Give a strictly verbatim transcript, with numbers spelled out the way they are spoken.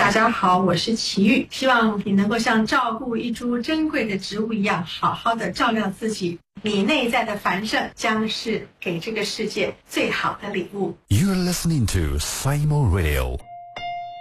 大家好，我是齐豫，希望你能够像照顾一株珍贵的植物一样，好好的照料自己。你内在的繁盛将是给这个世界最好的礼物。 You're listening to Saimo Radio